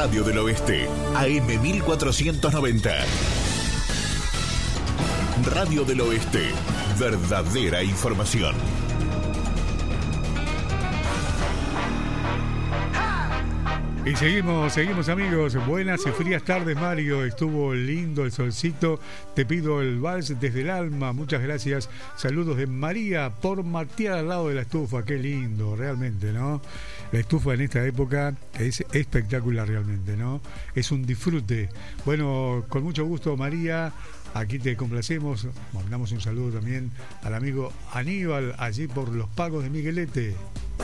Radio del Oeste, AM 1490. Radio del Oeste, verdadera información. Y seguimos amigos. Buenas y frías tardes, Mario. Estuvo lindo el solcito. Te pido el vals desde el alma. Muchas gracias. Saludos de María por matear al lado de la estufa. Qué lindo, realmente, ¿no? La estufa en esta época es espectacular, realmente, ¿no? Es un disfrute. Bueno, con mucho gusto, María. Aquí te complacemos. Mandamos un saludo también al amigo Aníbal, allí por los Pagos de Miguelete.